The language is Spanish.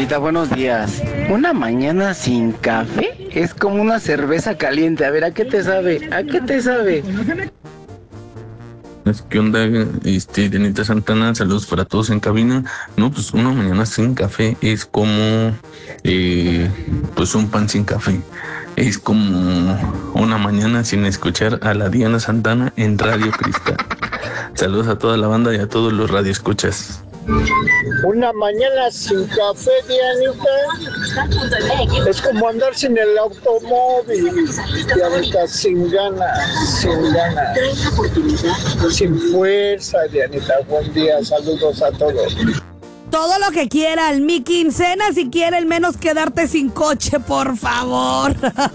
Dianita, buenos días. Una mañana sin café es como una cerveza caliente. A ver, ¿a qué te sabe? ¿A qué te sabe? ¿Qué onda, Dianita Santana? Saludos para todos en cabina. No, pues una mañana sin café es como, pues un pan sin café. Es como una mañana sin escuchar a la Diana Santana en Radio Cristal. Saludos a toda la banda y a todos los radioescuchas. Una mañana sin café, Dianita, es como andar sin el automóvil, Dianita, sin ganas, sin fuerza, Dianita. Buen día, saludos a todos. Todo lo que quieran, mi quincena si quieren, menos quedarte sin coche, por favor.